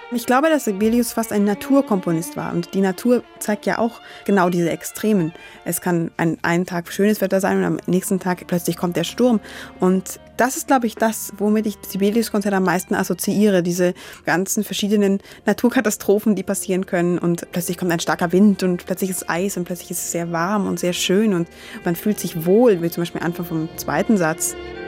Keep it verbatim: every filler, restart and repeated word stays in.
Ich glaube, dass Sibelius fast ein Naturkomponist war. Und die Natur zeigt ja auch genau diese Extremen. Es kann ein, einen Tag schönes Wetter sein und am nächsten Tag plötzlich kommt der Sturm. Und das ist, glaube ich, das, womit ich Sibelius-Konzerte am meisten assoziiere. Diese ganzen verschiedenen Naturkatastrophen, die passieren können. Und plötzlich kommt ein starker Wind und plötzlich ist Eis und plötzlich ist es sehr warm und sehr schön. Und man fühlt sich wohl, wie zum Beispiel am Anfang vom zweiten Satz.